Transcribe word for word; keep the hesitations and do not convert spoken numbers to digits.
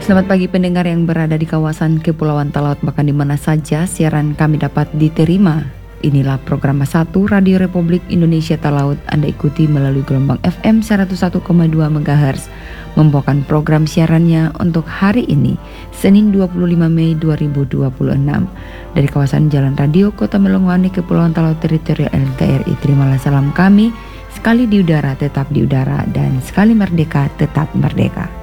Selamat pagi pendengar yang berada di kawasan Kepulauan Talaut, bahkan di mana saja siaran kami dapat diterima. Inilah program satu Radio Republik Indonesia Talaut. Anda ikuti melalui gelombang F M seratus satu koma dua megahertz, membawakan program siarannya untuk hari ini, Senin dua puluh lima Mei dua ribu dua puluh enam. Dari kawasan Jalan Radio Kota Melongwane, Kepulauan Talaut Teritorial N K R I, terimalah salam kami. Sekali di udara tetap di udara, dan sekali merdeka tetap merdeka.